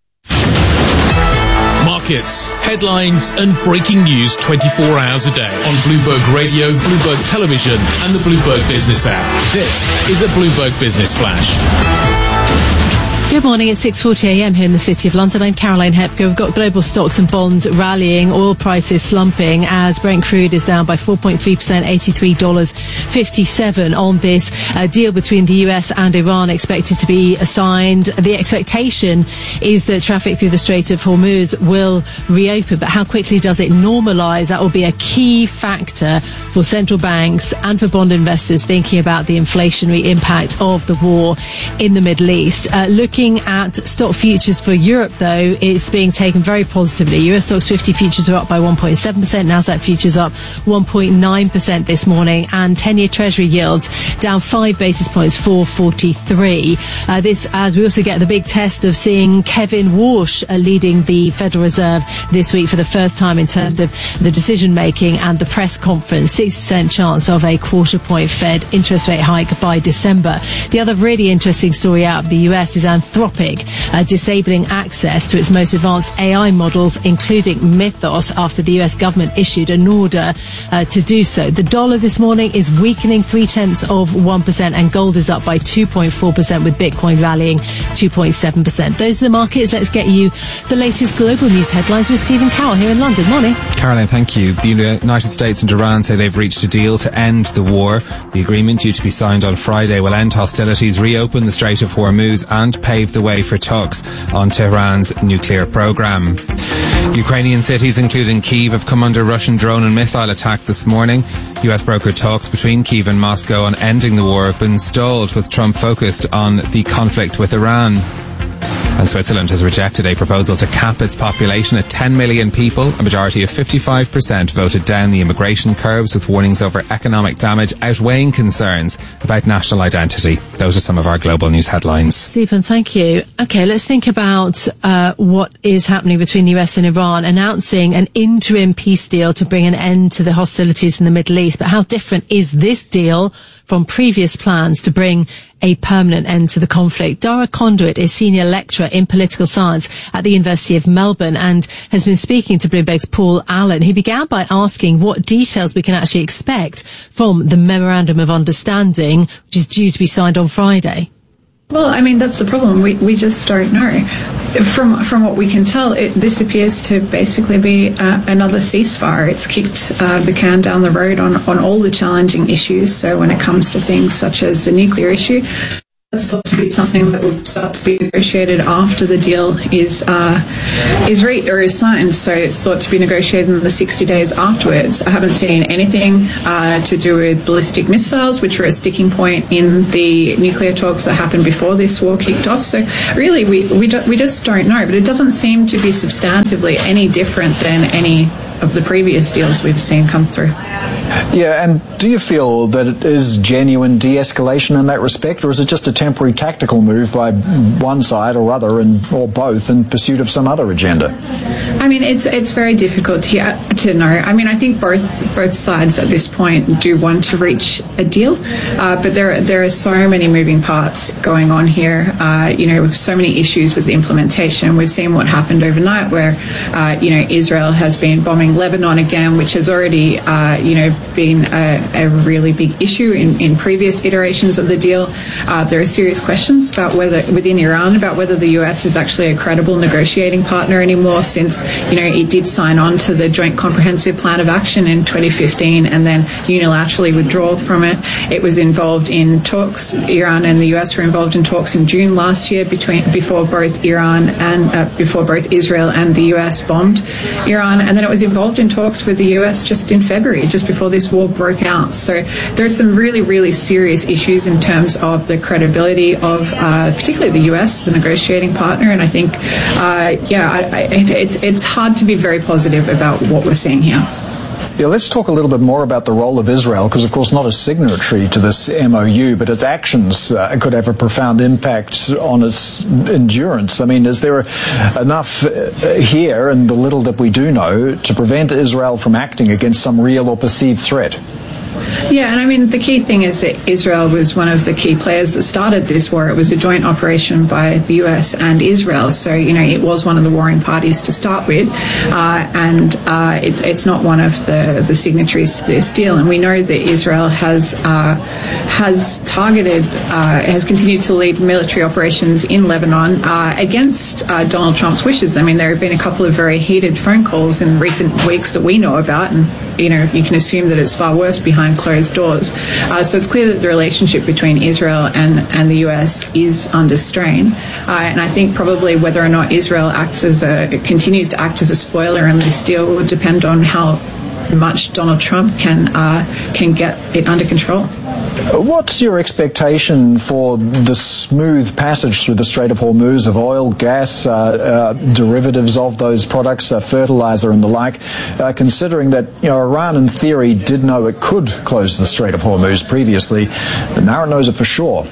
Markets, headlines, and breaking news twenty-four hours a day on Bloomberg Radio, Bloomberg Television, and the Bloomberg Business app. This is a Bloomberg Business Flash. Good morning. It's six forty a m here in the City of London. I'm Caroline Hepker. We've got global stocks and bonds rallying, oil prices slumping as Brent crude is down by four point three percent, eighty-three dollars fifty-seven on this uh, deal between the U S and Iran expected to be signed. The expectation is that traffic through the Strait of Hormuz will reopen, but how quickly does it normalise? That will be a key factor for central banks and for bond investors thinking about the inflationary impact of the war in the Middle East. Uh, look Looking at stock futures for Europe, though, it's being taken very positively. U S Stocks fifty futures are up by one point seven percent, Nasdaq futures up one point nine percent this morning, and ten-year Treasury yields down five basis points, four forty-three. Uh, this as we also get the big test of seeing Kevin Walsh uh, leading the Federal Reserve this week for the first time in terms of the decision-making and the press conference. six percent chance of a quarter-point Fed interest rate hike by December. The other really interesting story out of the U S is Anthropic uh, disabling access to its most advanced A I models, including Mythos, after the U S government issued an order uh, to do so. The dollar this morning is weakening three-tenths of one percent, and gold is up by two point four percent, with Bitcoin rallying two point seven percent. Those are the markets. Let's get you the latest global news headlines with Stephen Cowell here in London. Morning. Caroline, thank you. The United States and Iran say they've reached a deal to end the war. The agreement, due to be signed on Friday, will end hostilities, reopen the Strait of Hormuz, and pave the way for talks on Tehran's nuclear program. Ukrainian cities, including Kyiv, have come under Russian drone and missile attack this morning. U S brokered talks between Kyiv and Moscow on ending the war have been stalled, with Trump focused on the conflict with Iran. And Switzerland has rejected a proposal to cap its population at ten million people. A majority of fifty-five percent voted down the immigration curbs, with warnings over economic damage outweighing concerns about national identity. Those are some of our global news headlines. Stephen, thank you. Okay, let's think about uh, what is happening between the U S and Iran, announcing an interim peace deal to bring an end to the hostilities in the Middle East. But how different is this deal from previous plans to bring a permanent end to the conflict? Dara Conduit is senior lecturer in political science at the University of Melbourne and has been speaking to Bloomberg's Paul Allen. He began by asking what details we can actually expect from the Memorandum of Understanding, which is due to be signed on Friday. Well, I mean, that's the problem. We we just don't know. From from what we can tell, it, this appears to basically be uh, another ceasefire. It's kicked uh, the can down the road on, on all the challenging issues. So when it comes to things such as the nuclear issue, that's thought to be something that will start to be negotiated after the deal is uh, is reached or is signed. So it's thought to be negotiated in the sixty days afterwards. I haven't seen anything uh, to do with ballistic missiles, which were a sticking point in the nuclear talks that happened before this war kicked off. So really, we we, do, we just don't know. But it doesn't seem to be substantively any different than any of the previous deals we've seen come through. Yeah, and do you feel that it is genuine de-escalation in that respect, or is it just a temporary tactical move by one side or other, and or both, in pursuit of some other agenda? I mean, it's it's very difficult here to know. I mean, I think both both sides at this point do want to reach a deal, uh, but there there are so many moving parts going on here. Uh, you know, with so many issues with the implementation. We've seen what happened overnight, where uh, you know Israel has been bombing Lebanon again, which has already uh, you know been a, a really big issue in, in previous iterations of the deal. Uh, there are serious questions about whether within Iran about whether the U S is actually a credible negotiating partner anymore, since you know it did sign on to the Joint Comprehensive Plan of Action in twenty fifteen and then unilaterally withdraw from it. It was involved in talks. Iran and the U S were involved in talks in June last year between before both Iran and uh, before both Israel and the U S bombed Iran, and then it was involved in talks with the U S just in February, just before this war broke out. So there are some really, really serious issues in terms of the credibility of uh, particularly the U S as a negotiating partner, and I think, uh, yeah, I, I, it, it's, it's hard to be very positive about what we're seeing here. Yeah, let's talk a little bit more about the role of Israel, because, of course, not a signatory to this M O U, but its actions uh, could have a profound impact on its endurance. I mean, is there enough uh, here, in the little that we do know, to prevent Israel from acting against some real or perceived threat? Yeah, and I mean, the key thing is that Israel was one of the key players that started this war. It was a joint operation by the U S and Israel, so, you know, it was one of the warring parties to start with, uh, and uh, it's it's not one of the, the signatories to this deal. And we know that Israel has uh, has targeted, uh, has continued to lead military operations in Lebanon uh, against uh, Donald Trump's wishes. I mean, there have been a couple of very heated phone calls in recent weeks that we know about, and, you know, you can assume that it's far worse behind closed doors. Uh, so it's clear that the relationship between Israel and, and the U S is under strain. Uh, and I think probably whether or not Israel acts as a, continues to act as a spoiler in this deal will depend on how much Donald Trump can uh, can get it under control. What's your expectation for the smooth passage through the Strait of Hormuz of oil, gas, uh, uh, derivatives of those products, uh, fertilizer and the like, uh, considering that, you know, Iran in theory did know it could close the Strait of Hormuz previously, but now it knows it for sure?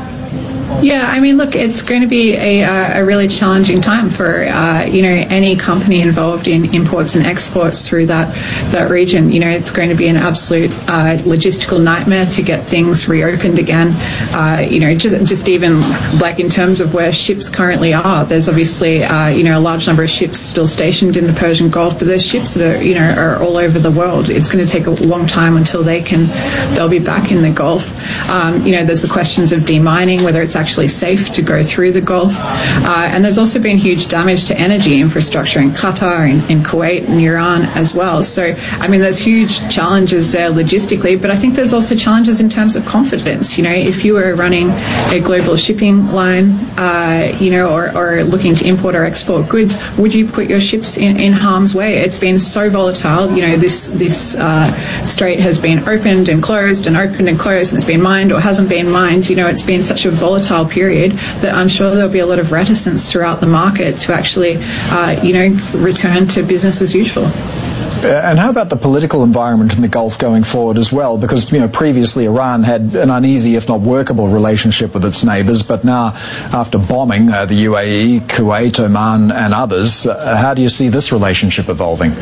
Yeah, I mean, look, it's going to be a, uh, a really challenging time for, uh, you know, any company involved in imports and exports through that, that region. You know, it's going to be an absolute uh, logistical nightmare to get things reopened again. Uh, you know, just, just even like in terms of where ships currently are, there's obviously, uh, you know, a large number of ships still stationed in the Persian Gulf, but there's ships that are, you know, are all over the world. It's going to take a long time until they can, they'll be back in the Gulf. Um, you know, there's the questions of demining, whether it's actually safe to go through the Gulf. Uh, and there's also been huge damage to energy infrastructure in Qatar, in, in Kuwait, and Iran as well. So, I mean, there's huge challenges there logistically, but I think there's also challenges in terms of confidence. You know, if you were running a global shipping line, uh, you know, or, or looking to import or export goods, would you put your ships in, in harm's way? It's been so volatile. You know, this, this uh, strait has been opened and closed and opened and closed, and it's been mined or hasn't been mined. You know, it's been such a volatile period that I'm sure there'll be a lot of reticence throughout the market to actually, uh, you know, return to business as usual. Uh, and how about the political environment in the Gulf going forward as well? Because, you know, previously Iran had an uneasy, if not workable, relationship with its neighbours, but now, after bombing uh, the U A E, Kuwait, Oman and others, uh, how do you see this relationship evolving?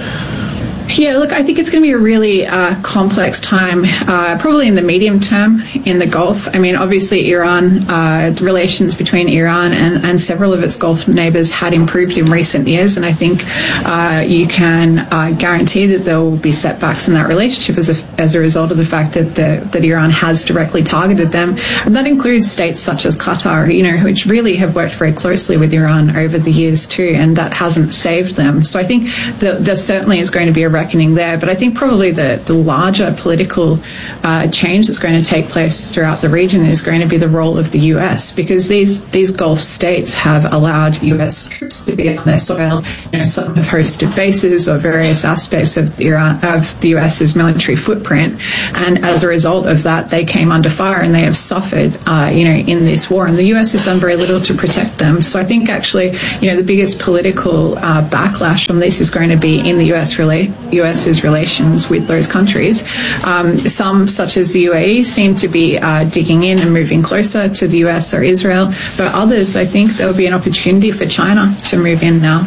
Yeah, look, I think it's going to be a really uh, complex time, uh, probably in the medium term in the Gulf. I mean, obviously, Iran, uh, the relations between Iran and, and several of its Gulf neighbours had improved in recent years, and I think uh, you can uh, guarantee that there will be setbacks in that relationship as a, as a result of the fact that the, that Iran has directly targeted them. And that includes states such as Qatar, you know, which really have worked very closely with Iran over the years too, and that hasn't saved them. So I think that there certainly is going to be a reckoning there, but I think probably the, the larger political uh, change that's going to take place throughout the region is going to be the role of the U S, because these these Gulf states have allowed U S troops to be on their soil. You know, some have hosted bases or various aspects of the Iran, of the US's military footprint, and as a result of that, they came under fire and they have suffered, uh, you know, in this war. And the U S has done very little to protect them. So I think actually, you know, the biggest political uh, backlash from this is going to be in the U S relate. US's relations with those countries. Um, some, such as the U A E, seem to be uh, digging in and moving closer to the U S or Israel, but others, I think there will be an opportunity for China to move in now.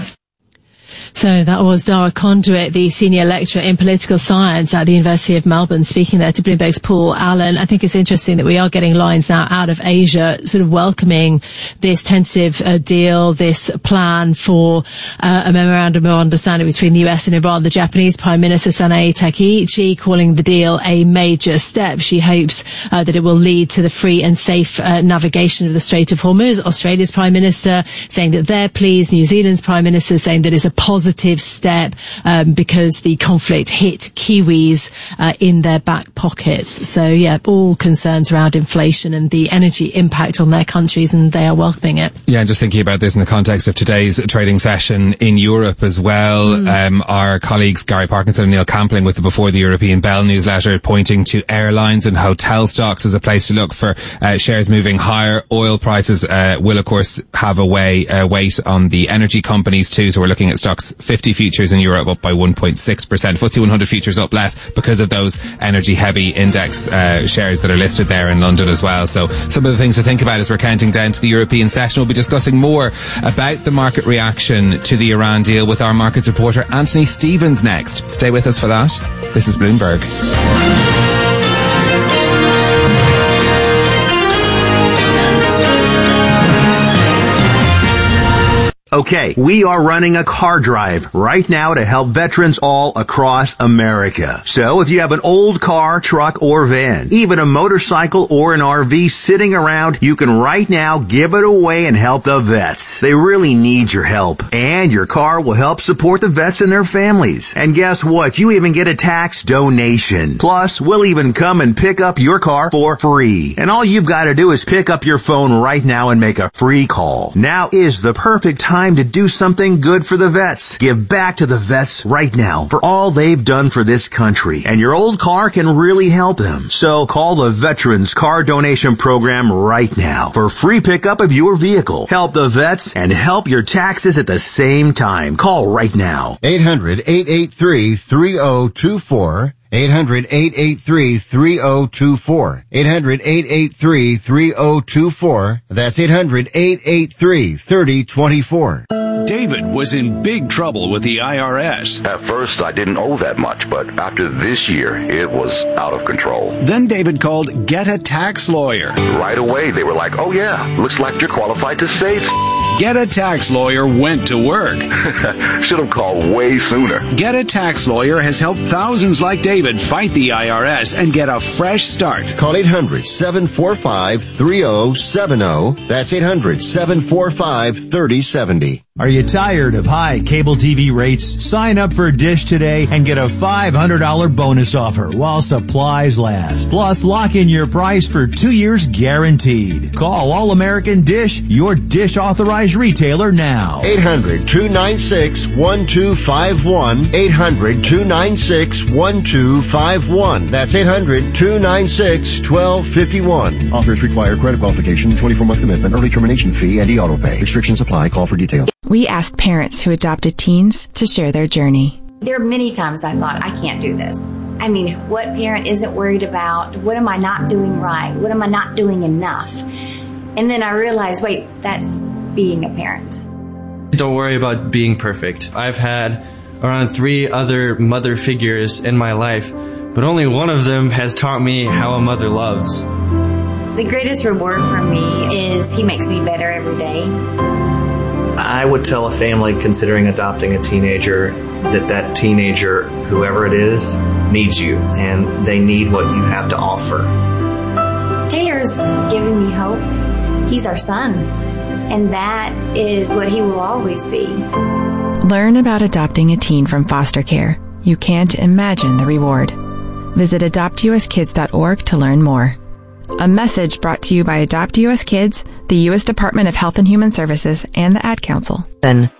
So that was Dara Conduit, the senior lecturer in political science at the University of Melbourne, speaking there to Bloomberg's Paul Allen. I think it's interesting that we are getting lines now out of Asia sort of welcoming this tentative uh, deal, this plan for uh, a memorandum of understanding between the U S and Iran. The Japanese Prime Minister Sanae Takaichi calling the deal a major step. She hopes uh, that it will lead to the free and safe uh, navigation of the Strait of Hormuz. Australia's Prime Minister saying that they're pleased. New Zealand's Prime Minister saying that it's a positive positive step um, because the conflict hit Kiwis uh, in their back pockets. So, yeah, all concerns around inflation and the energy impact on their countries, and they are welcoming it. Yeah, and just thinking about this in the context of today's trading session in Europe as well, mm. um, our colleagues Gary Parkinson and Neil Campling with the Before the European Bell newsletter pointing to airlines and hotel stocks as a place to look for uh, shares moving higher. Oil prices uh, will, of course, have a way, uh, weight on the energy companies too, so we're looking at stocks fifty futures in Europe up by one point six percent. F T S E one hundred futures up less because of those energy-heavy index uh, shares that are listed there in London as well. So some of the things to think about as we're counting down to the European session. We'll be discussing more about the market reaction to the Iran deal with our markets reporter Anthony Stevens next. Stay with us for that. This is Bloomberg. Okay, we are running a car drive right now to help veterans all across America. So if you have an old car, truck, or van, even a motorcycle or an R V sitting around, you can right now give it away and help the vets. They really need your help. And your car will help support the vets and their families. And guess what? You even get a tax donation. Plus, we'll even come and pick up your car for free. And all you've got to do is pick up your phone right now and make a free call. Now is the perfect time time to do something good for the vets. Give back to the vets right now for all they've done for this country. And your old car can really help them. So call the Veterans Car Donation Program right now for free pickup of your vehicle. Help the vets and help your taxes at the same time. Call right now. eight hundred, eight eight three, three oh two four. eight hundred, eight eight three, three oh two four. eight hundred, eight eight three, three oh two four. That's eight hundred, eight eight three, three oh two four. David was in big trouble with the I R S. At first, I didn't owe that much, but after this year, it was out of control. Then David called Get a Tax Lawyer. Right away, they were like, oh yeah, looks like you're qualified to save. Get a Tax Lawyer went to work. Should have called way sooner. Get a Tax Lawyer has helped thousands like David fight the I R S and get a fresh start. Call eight hundred, seven four five, three oh seven oh. That's eight hundred, seven four five, three oh seven oh. Are you tired of high cable T V rates? Sign up for Dish today and get a five hundred dollars bonus offer while supplies last. Plus, lock in your price for two years guaranteed. Call All American Dish, your Dish authorized retailer now. eight hundred, two nine six, one two five one. eight hundred, two nine six, one two five one. That's eight hundred, two nine six, one two five one. Offers require credit qualification, twenty-four month commitment, early termination fee, and e-auto pay. Restrictions apply. Call for details. We asked parents who adopted teens to share their journey. There are many times I thought, I can't do this. I mean, what parent isn't worried about, what am I not doing right? What am I not doing enough? And then I realized, wait, that's being a parent. Don't worry about being perfect. I've had around three other mother figures in my life, but only one of them has taught me how a mother loves. The greatest reward for me is he makes me better every day. I would tell a family considering adopting a teenager that that teenager, whoever it is, needs you, and they need what you have to offer. Taylor's giving me hope. He's our son, and that is what he will always be. Learn about adopting a teen from foster care. You can't imagine the reward. Visit adopt u s kids dot org to learn more. A message brought to you by Adopt U S Kids, the U S Department of Health and Human Services, and the Ad Council. Then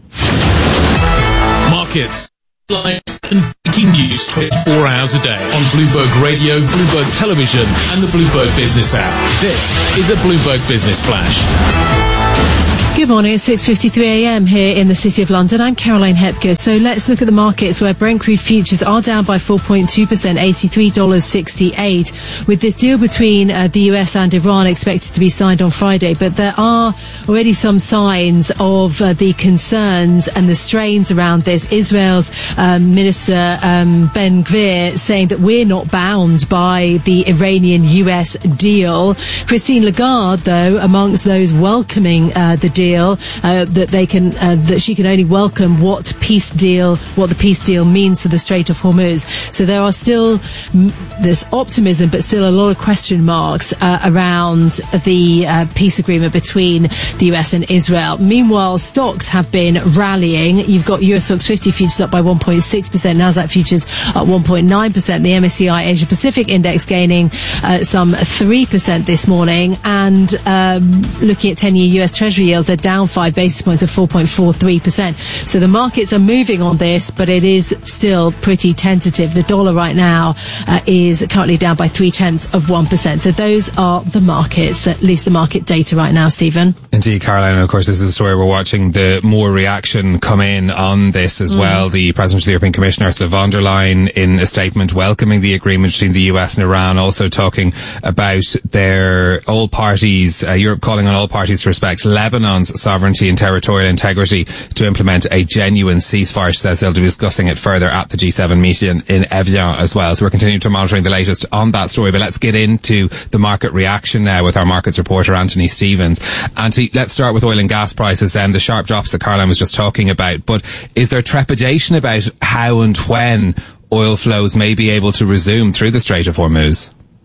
markets, headlines, and breaking news twenty-four hours a day on Bloomberg Radio, Bloomberg Television, and the Bloomberg Business app. This is a Bloomberg Business Flash. Good morning, it's six fifty-three a m here in the City of London. I'm Caroline Hepker. So let's look at the markets where Brent crude futures are down by four point two percent, eighty-three dollars and sixty-eight cents, with this deal between uh, the U S and Iran expected to be signed on Friday. But there are already some signs of uh, the concerns and the strains around this. Israel's um, Minister um, Ben Gvir saying that we're not bound by the Iranian U S deal. Christine Lagarde, though, amongst those welcoming uh, the deal, Uh, that they can, uh, that she can only welcome what peace deal, what the peace deal means for the Strait of Hormuz. So there are still m- there's optimism, but still a lot of question marks uh, around the uh, peace agreement between the U S and Israel. Meanwhile, stocks have been rallying. You've got U S Stocks fifty futures up by one point six percent, Nasdaq futures up one point nine percent, the M S C I Asia Pacific Index gaining uh, some three percent this morning, and um, looking at ten-year U S Treasury yields, they're down five basis points at four point four three percent. So the markets are moving on this, but it is still pretty tentative. The dollar right now uh, is currently down by three tenths of one percent. So those are the markets, at least the market data right now, Stephen. Indeed, Caroline. And of course, this is a story we're watching the more reaction come in on this as mm. well. The President of the European Commission, Ursula von der Leyen, in a statement welcoming the agreement between the U S and Iran, also talking about their all parties, uh, Europe calling on all parties to respect Lebanon's sovereignty and territorial integrity to implement a genuine ceasefire. She says they'll be discussing it further at the G seven meeting in Evian as well. So we're continuing to monitoring the latest on that story. But let's get into the market reaction now with our markets reporter, Anthony Stevens. Anthony, let's start with oil and gas prices then, the sharp drops that Caroline was just talking about. But is there trepidation about how and when oil flows may be able to resume through the Strait of Hormuz?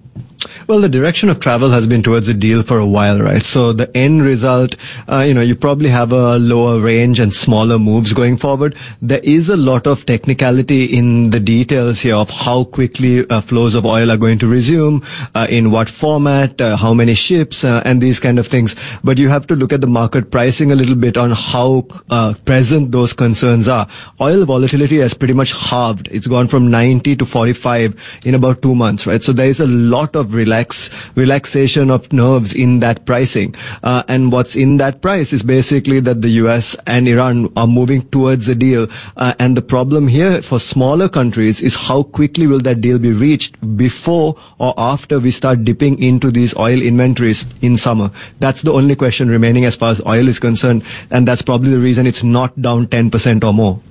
Well, the direction of travel has been towards a deal for a while, right? So the end result, uh, you know, you probably have a lower range and smaller moves going forward. There is a lot of technicality in the details here of how quickly uh, flows of oil are going to resume, uh, in what format, uh, how many ships, uh, and these kind of things. But you have to look at the market pricing a little bit on how uh, present those concerns are. Oil volatility has pretty much halved. It's gone from ninety to forty-five in about two months, right? So there is a lot of relax relaxation of nerves in that pricing, uh, and what's in that price is basically that the U S and Iran are moving towards a deal, uh, and the problem here for smaller countries is how quickly will that deal be reached before or after we start dipping into these oil inventories in summer. That's the only question remaining as far as oil is concerned, and that's probably the reason it's not down ten percent or more.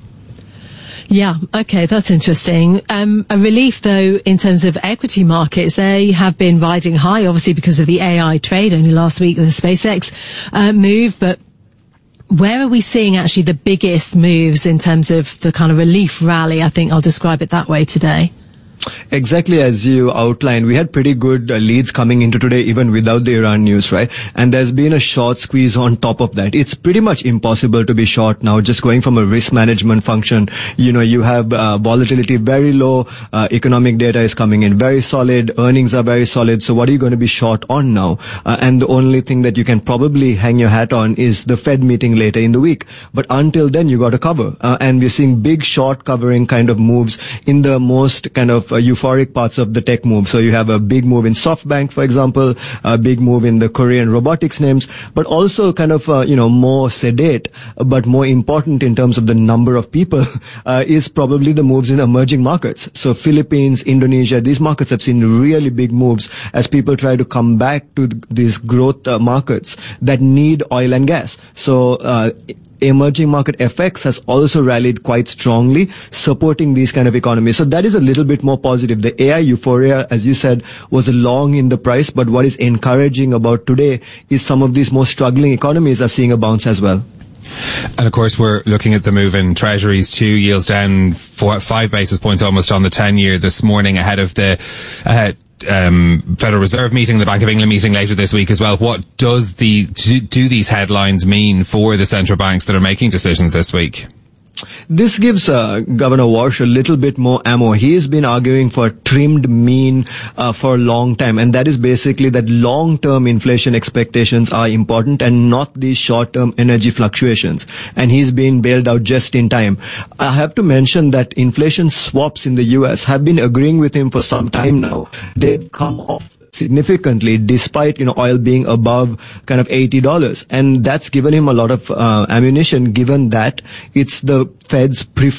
Yeah, okay, that's interesting. Um, a relief, though, in terms of equity markets. They have been riding high, obviously, because of the A I trade only last week, the SpaceX uh, move. But where are we seeing actually the biggest moves in terms of the kind of relief rally? I think I'll describe it that way today. Exactly as you outlined, we had pretty good uh, leads coming into today even without the Iran news, right? And there's been a short squeeze on top of that. It's pretty much impossible to be short now, just going from a risk management function. You know, you have uh, volatility very low, uh, economic data is coming in very solid, earnings are very solid, so what are you going to be short on now? Uh, and the only thing that you can probably hang your hat on is the Fed meeting later in the week. But until then, you got to cover. Uh, and we're seeing big short covering kind of moves in the most kind of Uh, euphoric parts of the tech move. So you have a big move in SoftBank, for example, a big move in the Korean robotics names, but also kind of, uh, you know, more sedate, but more important in terms of the number of people, uh, is probably the moves in emerging markets. So Philippines, Indonesia, these markets have seen really big moves as people try to come back to th- these growth uh, markets that need oil and gas. So, uh, emerging market F X has also rallied quite strongly, supporting these kind of economies. So that is a little bit more positive. The A I euphoria, as you said, was long in the price, but what is encouraging about today is some of these more struggling economies are seeing a bounce as well. And of course, we're looking at the move in treasuries too. Yields down four, five basis points almost on the ten-year this morning ahead of the uh, um, Federal Reserve meeting, the Bank of England meeting later this week as well. What does the do, do these headlines mean for the central banks that are making decisions this week? This gives uh, Governor Walsh a little bit more ammo. He has been arguing for a trimmed mean uh, for a long time, and that is basically that long-term inflation expectations are important and not these short-term energy fluctuations. And he's been bailed out just in time. I have to mention that inflation swaps in the U S have been agreeing with him for some time now. They've come off significantly despite, you know, oil being above kind of eighty dollars. And that's given him a lot of uh, ammunition, given that it's the Fed's preferred